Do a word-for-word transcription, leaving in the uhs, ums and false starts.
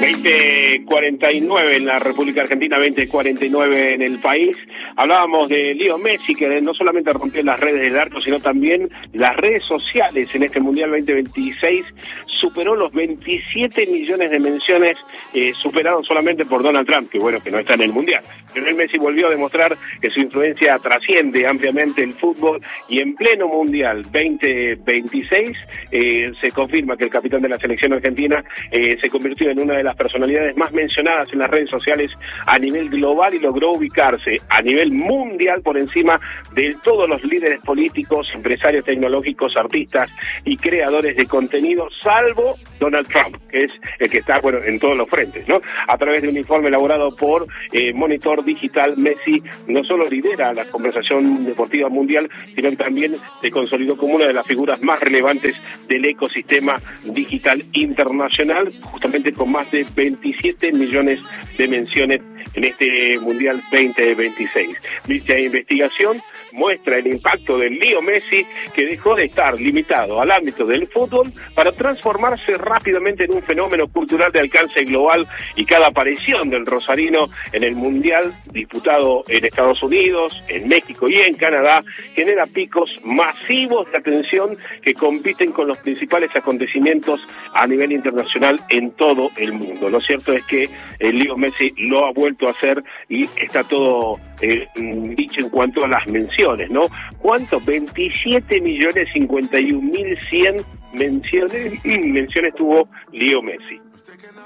veinte cuarenta y nueve en la República Argentina, veinte cuarenta y nueve en el país. Hablábamos de Leo Messi, que no solamente rompió las redes del arco, sino también las redes sociales en este Mundial veinte veintiséis. Superó los veintisiete millones de menciones, eh, superado solamente por Donald Trump, que bueno, que no está en el Mundial. Lionel Messi volvió a demostrar que su influencia trasciende ampliamente el fútbol, y en pleno Mundial veinte veintiséis eh, se confirma que el capitán de la selección argentina eh, se convirtió en una de las personalidades más mencionadas en las redes sociales a nivel global y logró ubicarse a nivel mundial por encima de todos los líderes políticos, empresarios tecnológicos, artistas y creadores de contenido, salvo Donald Trump, que es el que está, bueno, en todos los frentes, ¿no? A través de un informe elaborado por eh, Monitor Digital, Messi no solo lidera la conversación deportiva mundial, sino también se consolidó como una de las figuras más relevantes del ecosistema digital internacional, justamente con más de veintisiete millones de menciones en este Mundial veinte veintiséis. Dicha investigación muestra el impacto del Leo Messi, que dejó de estar limitado al ámbito del fútbol para transformarse rápidamente en un fenómeno cultural de alcance global, y cada aparición del rosarino en el Mundial disputado en Estados Unidos, en México y en Canadá genera picos masivos de atención que compiten con los principales acontecimientos a nivel internacional en todo el mundo. Lo cierto es que el Leo Messi lo ha vuelto a hacer y está todo eh, dicho en cuanto a las menciones, ¿no? ¿Cuánto? veintisiete millones cincuenta y un mil cien menciones, menciones tuvo Leo Messi.